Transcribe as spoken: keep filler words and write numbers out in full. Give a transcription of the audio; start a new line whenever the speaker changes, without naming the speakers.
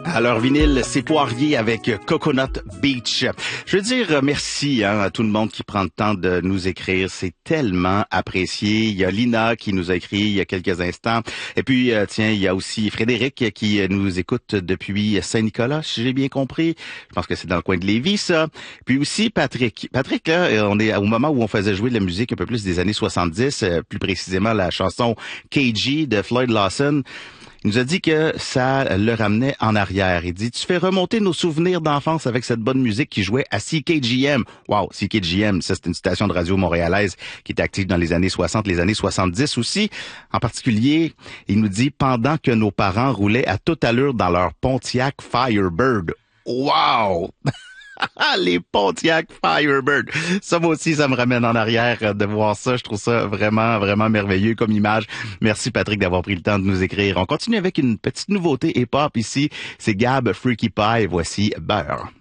Alors, vinyle, c'est Poirier avec Coconut Beach. Je veux dire merci hein, à tout le monde qui prend le temps de nous écrire. C'est tellement apprécié. Il y a Lina qui nous a écrit il y a quelques instants. Et puis, euh, tiens, il y a aussi Frédéric qui nous écoute depuis Saint-Nicolas, si j'ai bien compris. Je pense que c'est dans le coin de Lévis, ça. Puis aussi Patrick. Patrick, là, on est au moment où on faisait jouer de la musique un peu plus des années soixante-dix, plus précisément la chanson K G de Floyd Lawson. Il nous a dit que ça le ramenait en arrière. Il dit, tu fais remonter nos souvenirs d'enfance avec cette bonne musique qui jouait à C K G M. Wow, C K G M, ça c'est une station de radio montréalaise qui était active dans les années soixante, les années soixante-dix aussi. En particulier, il nous dit, pendant que nos parents roulaient à toute allure dans leur Pontiac Firebird. Wow! Les Pontiac Firebird. Ça, moi aussi, ça me ramène en arrière de voir ça. Je trouve ça vraiment, vraiment merveilleux comme image. Merci, Patrick, d'avoir pris le temps de nous écrire. On continue avec une petite nouveauté hip-hop ici. C'est Gab Freaky Pie. Voici Beurre.